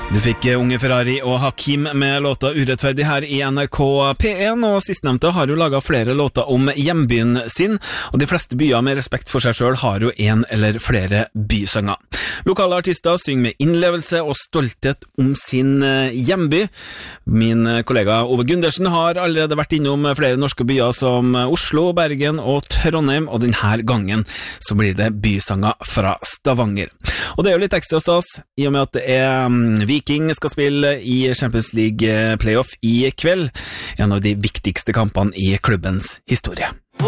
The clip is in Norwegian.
Du fikk Unge Ferrari og Hakim med låta Urettferdig her i NRK P1, og sistnevnte har jo laget flere låter om hjembyen sin, og de fleste byer med respekt for seg selv har jo en eller flere bysanger. Lokale artister synger med innlevelse og stolthet om sin hjemby. Min kollega Ove Gundersen har allerede vært innom flere norske byer som Oslo, Bergen og Trondheim, og denne gangen så blir det bysanger fra Stavanger. Og det er jo litt ekstra stas, i og med at det er Viking skal spille i Champions League playoff i kveld, en av de viktigste kampene i klubbens historie.